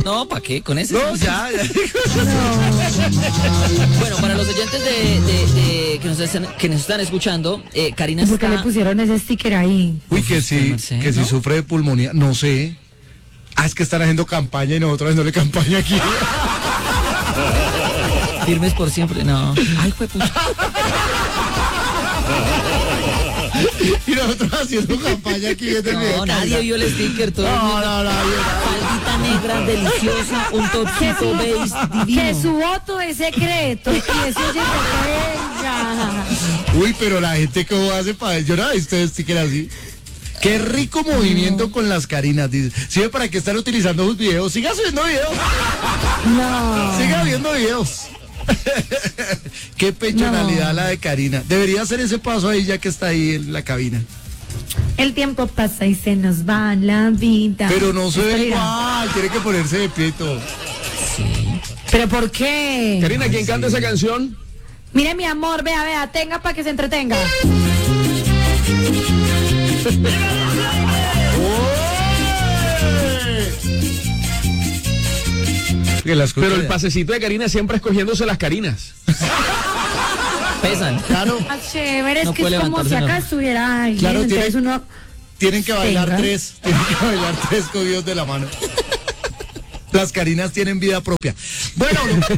No, ¿para qué? Con ese. No, ya. Bueno, para los oyentes que nos están escuchando, Karina ¿Por qué está... le pusieron ese sticker ahí? Uy, que sí, Mercedes, que ¿no? si sufre de pulmonía, no sé. Ah, es que están haciendo campaña y nosotros haciéndole campaña aquí. Firmes por siempre, no. Ay, fue pucha. Y nosotros haciendo campaña aquí desde el video No, de nadie Karina. vio el sticker, todo el mundo. No, Faldita negra, deliciosa, un topcito beige, Que divino. su voto es secreto y eso oye de ella. Uy, pero la gente cómo hace para... Yo no he visto este sticker así. Qué rico movimiento con las Karinas, dice. ¿Sí ve para qué están utilizando sus videos? Siga subiendo videos. No. Siga viendo videos. Qué pechonalidad No. la de Karina. Debería hacer ese paso ahí ya que está ahí en la cabina. El tiempo pasa y se nos va la vida. Pero no se ve Espera. igual, tiene que ponerse de pie y todo. ¿Pero por qué? Karina, ¿quién canta esa canción? Mire, mi amor, vea, tenga para que se entretenga. Que la escucha Pero el ya. pasecito de Karina siempre escogiéndose las Karinas. Pesan. Claro, Ah, chévere, No es que puede es como si levantarse, acá no. estuviera alguien. Claro, tiene- entonces uno... tienen que bailar Venga. tres. Tienen que bailar tres cogidos de la mano. Las Karinas tienen vida propia. Bueno,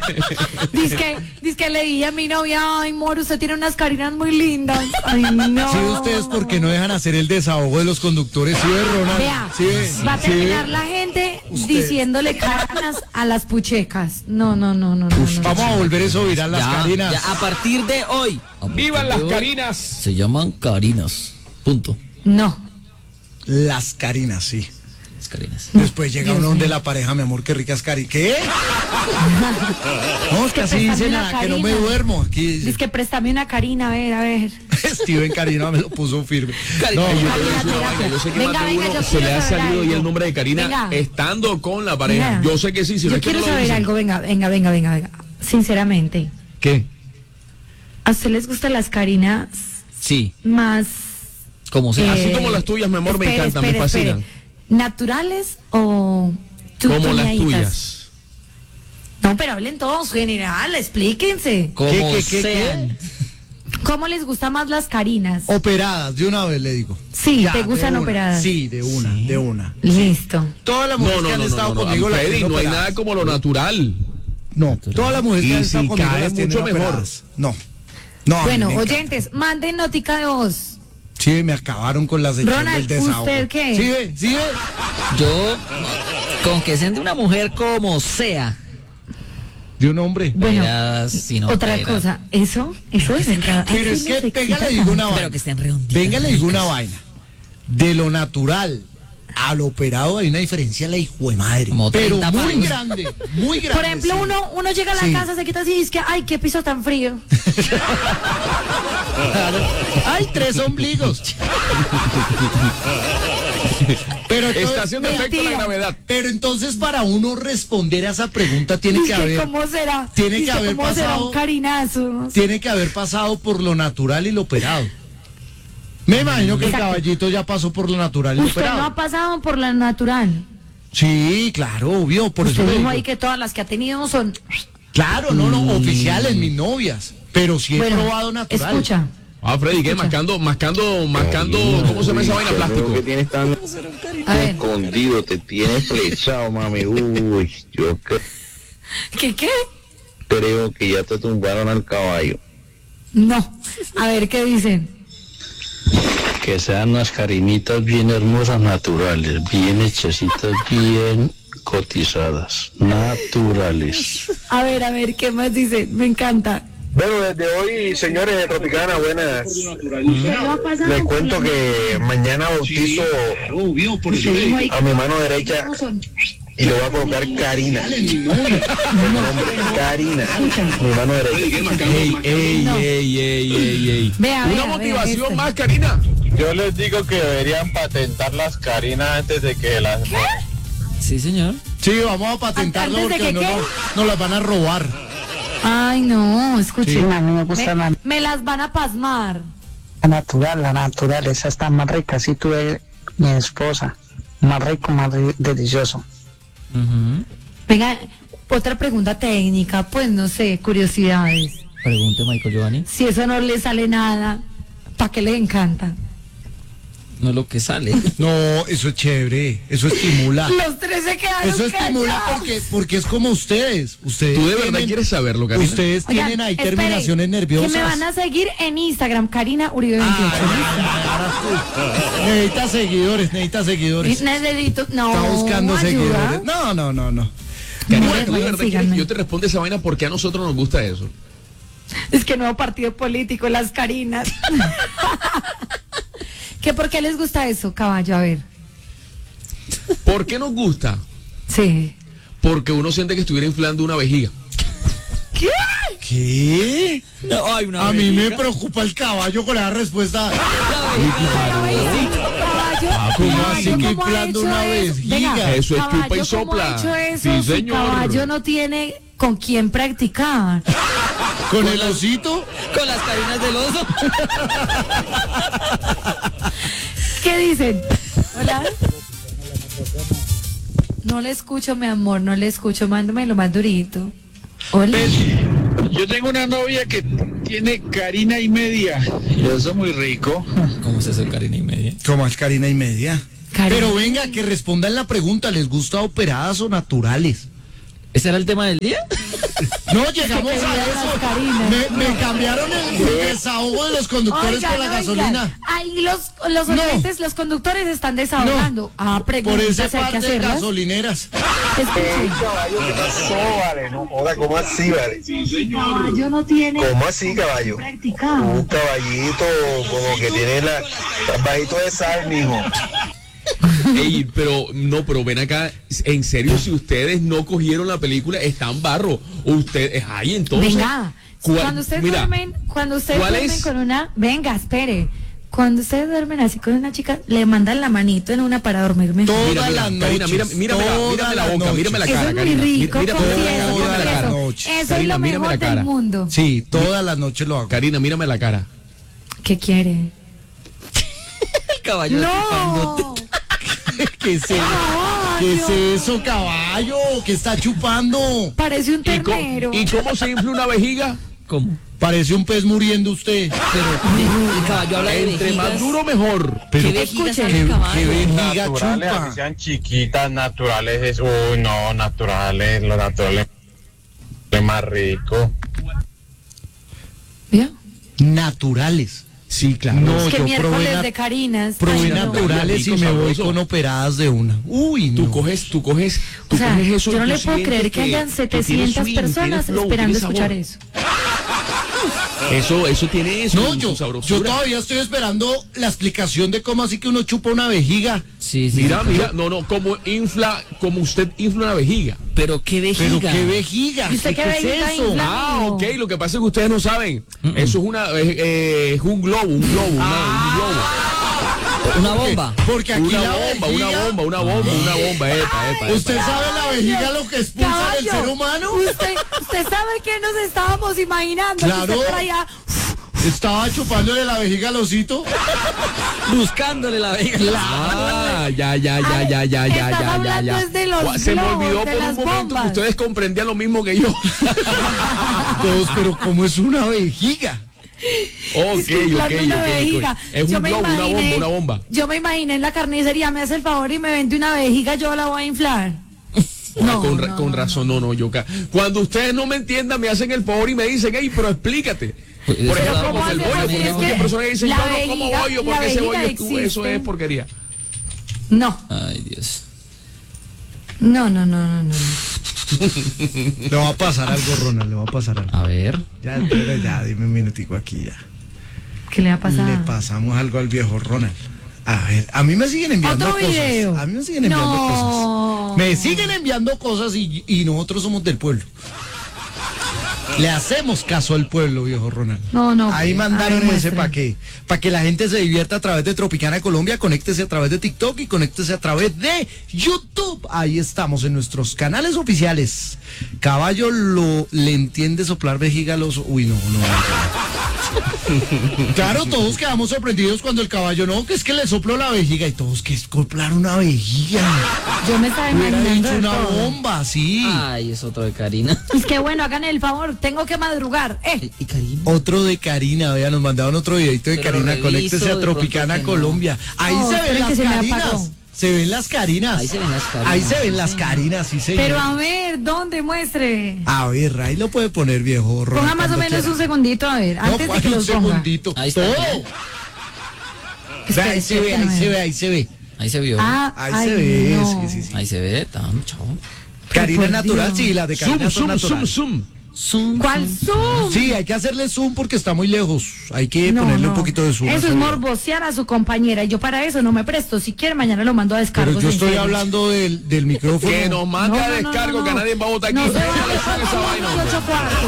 Dice que le dije a mi novia, ay, amor, usted tiene unas carinas muy lindas. Ay, no. sí, ustedes porque no dejan hacer el desahogo de los conductores. Sí, ve, Ronald. Vea, Sí, ve. va a Sí, ve. terminar la gente Usted. diciéndole carinas a las puchecas. No. Vamos a volver eso viral, las Karinas. Ya, a partir de hoy. ¡Vivan las Karinas! Se llaman Karinas. Punto. No. Las Karinas, sí. Las Karinas. Después llega uno donde la pareja, mi amor, qué ricas Karinas. ¿Qué? No, es que así préstame dicen, una que no me Karina. duermo. Aquí dice, Dice que préstame una carina, a ver. Steven Karina me lo puso firme. Karina, No, yo- Karina, terapia. Yo sé que Venga, más de venga, uno yo se le quiero ha saber salido algo. ya el nombre de Karina Venga. estando con la pareja. Mira. Yo sé que sí, si no Yo es que quiero no lo saber dicen. algo, venga. Sinceramente, ¿Qué? ¿a usted les gustan las carinas Sí, más... como sea. Así como las tuyas, mi amor, me encantan, me fascinan. ¿Naturales o Como las tuneaditas? tuyas. No, pero hablen todos, general, explíquense. Como ¿Qué? sean. ¿Cómo les gustan más las carinas? Operadas, de una vez le digo. Sí, Ya, ¿te de gustan una. operadas? Sí, de una. Listo. Todas las No, mujeres no, que han no, estado no, no, conmigo las Freddy, tienen no hay operadas. nada como lo natural. No, todas las mujeres Y que han estado si conmigo cae las tienen mucho mejor. operadas. No. No, a mí Bueno, me encanta. oyentes, manden notica de voz. Sí, me acabaron con la sección Ronald, del desahogo. ¿usted qué? Sí ve. Yo, con que sean de una mujer como sea. De un hombre. Bueno, Verás, si no otra opera. cosa, eso es verdad. Pero es que venga le digo una Pero vaina. que estén redonditas. Venga le digo una vaina. De lo natural a lo operado hay una diferencia la hijo de madre. Como Pero 30 muy palos. grande, muy grande. Por ejemplo, sí. uno llega a la Sí. casa, se quita así y dice que, ay, qué piso tan frío. Claro. Hay 3 ombligos. Pero entonces, Estación de efecto de la mentira. gravedad. pero entonces para uno responder a esa pregunta tiene que Dice, haber ¿cómo será? tiene que Dice, haber ¿cómo será pasado- un carinazo? tiene que haber pasado por lo natural y lo operado. Me imagino que el Exacto. caballito ya pasó por lo natural y lo Usted no ha operado. pasado por la natural. Sí, claro, obvio, por eso Usted le dijo digo. ahí que todas las que ha tenido son... Claro, no, oficiales, mis novias. Pero sí he Bueno, probado natural. escucha. Ah, Freddy, ¿qué? Mascando, ¿cómo se llama esa vaina? Plástico. Que tienes tan A ver, escondido, te tienes flechado, mami. Uy, yo ¿qué? creo que ya te tumbaron al caballo. No. A ver, ¿qué dicen? Que sean unas carinitas bien hermosas, naturales, bien hechecitas, bien cotizadas, naturales. A ver, ¿qué más dicen? Me encanta. Bueno, desde hoy, señores de Tropicana, buenas. Les cuento que mañana bautizo a mi mano derecha y le voy a colocar Karina. Karina, mi mano derecha. Ey. Vea, Una vea, motivación vea, más, Karina. Yo les digo que deberían patentar las Karinas antes de que las... Sí, señor. Sí, vamos a patentarlo ¿Antes de porque que no, qué? nos las van a robar. Ay, no, escuchen. Sí, a mí me gusta Me las van a pasmar. la natural, esa está más rica. Si tuve mi esposa, más rico, más delicioso. Venga, otra pregunta técnica, pues no sé, curiosidades. Pregunte, Michael Giovanni. Si eso no le sale nada, ¿para qué le encanta? No es lo que sale. No, eso es chévere, eso estimula. Los tres se quedaron Eso estimula porque es como ustedes. Ustedes ¿Tú de verdad tienen- quieres saberlo, Karina? Ustedes Oigan, tienen ahí espere, terminaciones nerviosas. Que me van a seguir en Instagram, Karina Uribe 28. Necesita seguidores. Necesito, no, Está buscando ayuda. seguidores. No. Karina, Bueno, ¿tú de verdad quieres síganme. que yo te responda esa vaina porque a nosotros nos gusta eso? Es que nuevo partido político, las Karinas. ¿Por qué les gusta eso, caballo? A ver. ¿Por qué nos gusta? Sí. Porque uno siente que estuviera inflando una vejiga. ¿Qué? ¿Qué? No, hay una A mí me vejiga. preocupa el caballo con esa respuesta. ¿Cómo así que inflando una vejiga? Eso es caballo, chupa y ¿cómo sopla. ha hecho eso Sí, si señor. caballo no tiene con quién practicar? ¿Con el osito? Con las carinas del oso. ¿Qué dicen? Hola. No le escucho, mi amor, no le escucho. Mándame lo más durito. Hola. Yo tengo una novia que tiene Karina y media. Y eso es muy rico. ¿Cómo es eso, Karina y media? ¿Cómo es Karina y media? Karina. Pero venga, que respondan la pregunta. ¿Les gusta operadas o naturales? ¿Ese era el tema del día? No, llegamos que a vivan las eso. Karinas. Me cambiaron el desahogo de los conductores Oigan, con la oigan, gasolina. ahí los No. oyentes, los conductores están desahogando. Por Preguntas, esa hay que parte de hacerlas. gasolineras. Escuchen. Caballo, ¿qué pasó, vale? No joda, ¿cómo así, vale? Caballo no tiene ¿Cómo así, caballo? practicado. Un caballito como que tiene la bajito de sal, mijo. Ey, pero ven acá, en serio, si ustedes no cogieron la película, están barro. Ustedes, ahí entonces. Venga, cuando ustedes duermen ¿cuál es? con una, venga, espere. Cuando ustedes duermen así con una chica, le mandan la manito en una para dormir mejor. Todas las Karina, noches, mírame todas la las boca, noches. mírame la Eso cara, es muy Karina. rico, Mírame confieso, la cara. noche. Eso es Karina, lo mírame mejor la cara. del mundo. Sí, todas las noches lo hago. Karina, mírame la cara. ¿Qué quiere? El caballo. No. ¿Qué es eso? ¿Qué es eso, caballo? ¿Qué está chupando? Parece un ¿Y ternero. cómo se infla una vejiga? ¿Cómo? Parece un pez muriendo usted. Pero el caballo habla de Entre más vejigas. duro, mejor. Pero ¿Qué vejiga escuchen, sale ¿Qué, el qué caballo? vejiga Naturales, chupa? así sean chiquitas, naturales. Uy, no, naturales. Lo natural es más rico. ¿Vio? Naturales. Sí, claro. No, Es que yo miércoles de Karinas. probé Ay, no. naturales y Rico, me voy sabroso. con operadas de una. Uy, no. Tú coges O sea, eso. yo no y le tú puedo sientes creer que hayan que tiene 700 swing, personas tiene flow, esperando tiene escuchar sabor. eso. Eso tiene eso. No, su yo sabrosura. todavía estoy esperando la explicación de cómo así que uno chupa una vejiga. Sí, sí. Mira, sí. como usted infla una vejiga. Pero qué vejiga. Pero qué vejiga. ¿Y usted qué es vejiga eso? infla? Ah, ok, lo que pasa es que ustedes no saben. Eso es un globo, un globo. Una bomba. Porque aquí Una la bomba, vejiga, una bomba, epa. ¿Usted sabe la vejiga lo que expulsa del Caballo, ser humano? Usted sabe que nos estábamos imaginando. Claro. Que usted por allá, Estaba chupándole la vejiga al osito. Buscándole la vejiga. Ah, ya. están hablando es de los Se me globos, olvidó de por un las momento bombas. que ustedes comprendían lo mismo que yo. Todos, pero ¿cómo es una vejiga? Es que inflando una vejiga. Es Yo un me globo, imaginé- una bomba. Yo me imaginé en la carnicería, me hace el favor y me vende una vejiga, yo la voy a inflar. No, Con razón, cuando ustedes no me entiendan, me hacen el favor y me dicen, hey, pero explícate. Por Pero ejemplo, ¿cómo con el hacemos? bollo, Si porque es muchas que personas dicen, la yo no como vejiga- bollo, la porque ese vejiga bollo, eso existe. es porquería. No, Ay, Dios. no. Le va a pasar algo, Ronald, le va a pasar algo. A ver. Ya, espera, ya, dime un minutico aquí ya. ¿Qué le ha pasado? Le pasamos algo al viejo Ronald. A ver, a mí me siguen enviando ¿Otro video? cosas. A mí me siguen enviando No. cosas. Me siguen enviando cosas y nosotros somos del pueblo. Le hacemos caso al pueblo, viejo Ronald. No. Ahí mandaron Ay, ese muestre. para que la gente se divierta a través de Tropicana Colombia, conéctese a través de TikTok y conéctese a través de YouTube. Ahí estamos en nuestros canales oficiales. Caballo le entiende soplar vejiga a los... Uy, no. Claro, todos quedamos sorprendidos cuando el caballo, no, que es que le sopló la vejiga y todos, que es soplar una vejiga. Yo me estaba Hubiera imaginando dicho de una todo. bomba. Bomba, sí. Ay, es otro de Karina. Es que bueno, hagan el favor, tengo que madrugar. ¿Y Karina? Otro de Karina, vea, nos mandaron otro videito de Pero Karina, reviso, conéctese a de Tropicana pronto que no. Colombia. Ahí Oh, se ven esperen las que se me Karinas. apagó. Se ven las Karinas. Ahí se ven las Karinas. Ahí se ven las Karinas, sí señor. Pero a ver, ¿dónde muestre? A ver, ahí lo puede poner, viejo. Ron, Ponga más o cuando menos quiera. un segundito, a ver, No, antes de ¿cuál que un los ponga. segundito? Ahí está, Todo. ya. Vea, ahí se ve, ahí se ve, ahí se ve. Ahí se vio. Ahí se ve, no. sí, sí, sí. Ahí se ve, chao. Karina por es natural, Dios. sí, las de Karina son naturales. Zoom. ¿Cuál zoom? Sí, hay que hacerle zoom porque está muy lejos. Hay que ponerle un poquito de zoom. a Eso ese es video. morbosear a su compañera y yo para eso no me presto. Si quiere, mañana lo mando a descargos. Pero yo en estoy serio. hablando del micrófono. Que nos mande a No, no, no, descargo, no, que no. nadie va a votar aquí. No se vale esa vaina, hombre. 8 cuartos.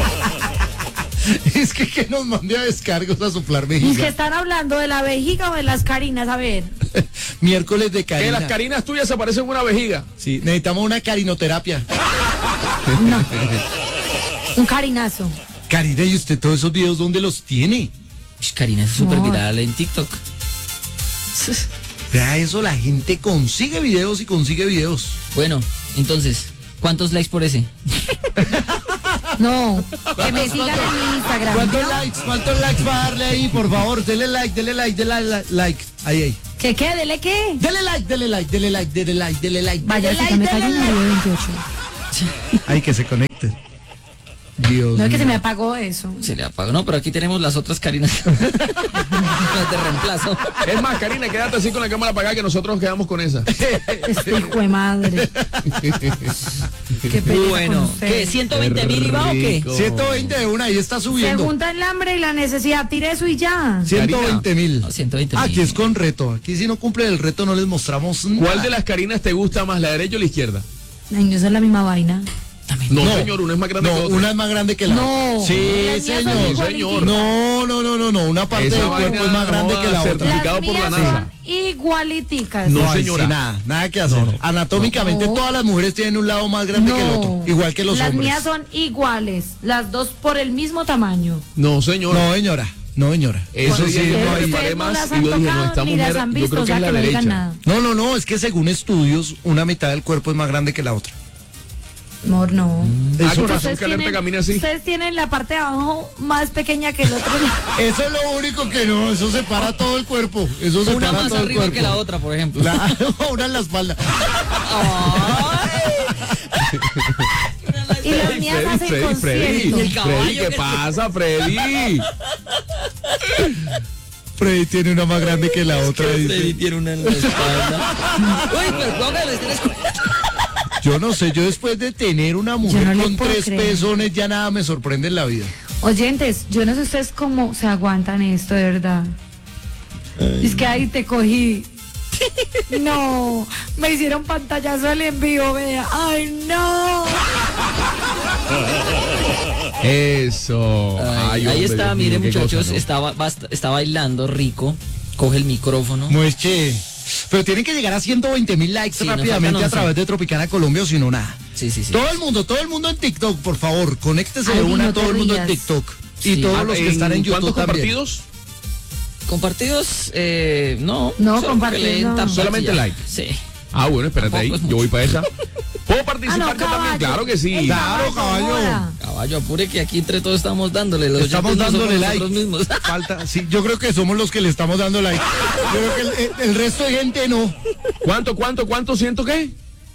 Es que nos mande a descargos a soplar Y que vejiga. están hablando de la vejiga o de las Karinas, a ver. Miércoles de Que Karina. las Karinas tuyas se parecen a una vejiga. Sí, necesitamos una carinoterapia. No. Un carinazo. Karina, ¿y usted todos esos videos dónde los tiene? Karina es súper No. viral en TikTok. Vea eso, la gente consigue videos y consigue videos. Bueno, entonces, ¿cuántos likes por ese? No. Que me sigan en mi Instagram. ¿Cuántos ¿no? likes? ¿Cuántos likes va a darle ahí? Por favor, dele like, dele like, dele like. Ahí, ahí. ¿Qué qué? ¿Dele qué? Dele like, dele like, dele like, dele like, dele like. Vaya, dele si like, se me dele cayó un like. video 28. Ay, que se conecte. Dios No es que se me mío. apagó eso. Se le apagó. No, pero aquí tenemos las otras Karinas. Las de reemplazo. Es más, Karina, quédate así con la cámara apagada que nosotros quedamos con esa. Este hijo de madre. Qué pereza Bueno, con ustedes. ¿qué? ¿120.000 iba o qué? 120 de una, ahí está Se subiendo. junta el hambre y la necesidad. Tire eso y ya. 120.000. No, 120.000. Aquí es con reto. Aquí si no cumple el reto no les mostramos nada. ¿Cuál de las Karinas te gusta más, la derecha o la izquierda? Ay, no es la misma vaina. No, No. señor, una es más grande que No, otra. una es más grande que la No. otra. Sí, Las mías son señor. igualiticas. No. Una parte Esa del cuerpo vaina es más grande no que la va a ser otra. certificado Las por la mías NASA. son igualiticas. No, ahí señora. sí, nada que hacer. Anatómicamente No. todas las mujeres tienen un lado más grande que el otro, igual que los Las hombres. mías son iguales. Las dos por el mismo tamaño. No, señor. No, señora. Eso Eso sí, sí, Ustedes no hay. no más las y han yo dije, no, tocado esta ni las mujer, han yo visto, creo o que sea es la que no digan derecha. nada. No, es que según estudios, una mitad del cuerpo es más grande que la otra. Amor, no. Eso con razón Ustedes que alerta camina así. ustedes tienen la parte de abajo más pequeña que el otro. Eso es lo único que no, eso separa todo el cuerpo. Eso separa Una más todo el arriba cuerpo. que la otra, por ejemplo. Claro, una en la espalda. Y las mías hacen Freddy, concierto. Y el caballo Freddy, ¿qué que- pasa, Freddy? Freddy tiene una más grande que la otra. Freddy Dice. tiene una en la espalda. Uy, pero póngale, estén escuchando. Yo no sé, yo después de tener una mujer no le con puedo 3 creer. pezones ya nada me sorprende en la vida. Oyentes, yo no sé ustedes cómo se aguantan esto, de verdad. Es que ahí te cogí. No, me hicieron pantallazo al envío, vea. Ay, no. Eso. Ay, ahí hombre, está, Dios mío, mire qué muchachos, cosa, ¿no? está bailando rico, coge el micrófono. Mueche. Pero tienen que llegar a 120.000 likes Sí, nos rápidamente faltan a través de Tropicana Colombia o si no nada. Sí. Todo el mundo en TikTok, por favor, conéctese de Ay, una no te todo el mundo en rías. TikTok. Sí. Y todos los que están en YouTube ¿Cuántos también. compartidos? Compartidos, no. No, solo compartidos que le den no. tap Solamente ya. like. Sí. Ah, bueno, espérate ahí. Tampoco es Yo voy mucho. para esa. ¿Puedo participar Ah, no, yo también? caballo. Claro que sí. El Claro, caballo. joda. Caballo, apure que aquí entre todos estamos dándole. Los Estamos oyentes no dándole somos like. nosotros mismos. Falta, sí, yo creo que somos los que le estamos dando like. Yo creo que el resto de gente no. ¿Cuánto? ¿Siento qué?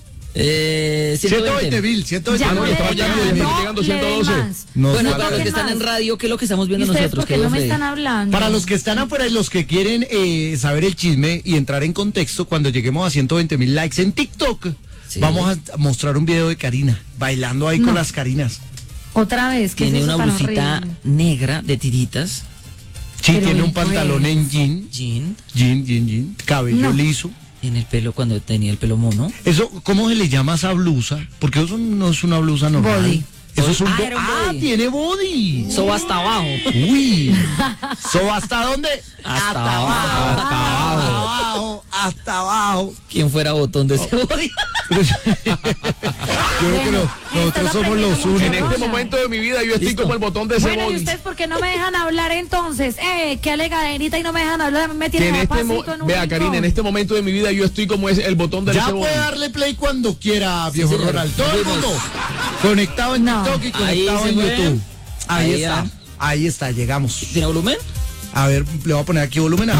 120.000, 120.000. Ya no, no yo le estaba den llamando, más, ya no estoy llegando le den 112. más. Nos Bueno, falta- para los que están en radio, ¿qué es lo que estamos viendo ¿Y ustedes nosotros? por qué no me Freddy? están hablando? Para los que están afuera y los que quieren saber el chisme y entrar en contexto, cuando lleguemos a 120.000 likes en TikTok, Sí. vamos a mostrar un video de Karina, bailando ahí con las Karinas. Otra vez, que Tiene una blusita negra de tiritas, Sí, Pero tiene un pues. pantalón en jean, jean, cabello No. liso. en el pelo cuando tenía el pelo mono. Eso, ¿cómo se le llama a esa blusa? Porque eso no es una blusa normal. Body. Eso es un Ah, era un body. tiene body. Eso va hasta abajo. Uy. ¿So hasta dónde? Hasta abajo. Hasta abajo. ¿Quién fuera botón de ese body? Yo creo que nosotros somos los En únicos. este momento de mi vida yo estoy Listo. como el botón de ese Bueno, ¿y botón. ustedes por qué no me dejan hablar entonces? Qué alegaderita y no me dejan hablar, me Que tienen en a este pasito en un vea, rincón. Karina, en este momento de mi vida yo estoy como el botón del Ya ese puede botón. darle play cuando quiera, viejo señor. Ronald. Todo el Nos mundo conectado en No. TikTok y conectado Ahí en se fue. YouTube. Ahí Ahí está. ya. Ahí está, llegamos. ¿Tiene volumen? A ver, le voy a poner aquí volumen.